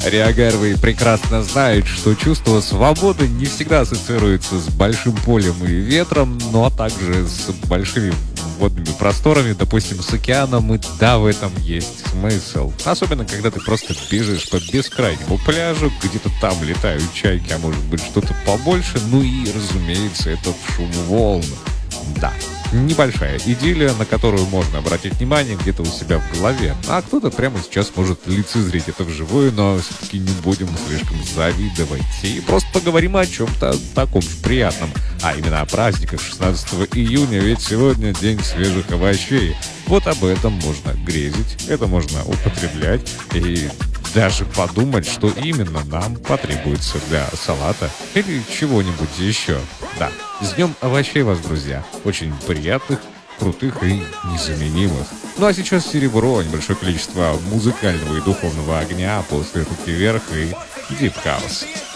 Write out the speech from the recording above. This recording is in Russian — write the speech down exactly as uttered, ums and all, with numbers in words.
Реагировые прекрасно знают, что чувство свободы не всегда ассоциируется с большим полем и ветром, но также с большими водными просторами, допустим, с океаном, и да, в этом есть смысл. Особенно, когда ты просто бежишь по бескрайнему пляжу, где-то там летают чайки, а может быть что-то побольше, ну и, разумеется, этот шум волн. Да, небольшая идиллия, на которую можно обратить внимание где-то у себя в голове. А кто-то прямо сейчас может лицезреть это вживую, но все-таки не будем слишком завидовать. И просто поговорим о чем-то таком же приятном. А именно о праздниках шестнадцатого июня, ведь сегодня день свежих овощей. Вот об этом можно грезить, это можно употреблять и даже подумать, что именно нам потребуется для салата или чего-нибудь еще. Да, с днем овощей вас, друзья. Очень приятных, крутых и незаменимых. Ну а сейчас серебро, небольшое количество музыкального и духовного огня после руки вверх и Deep House.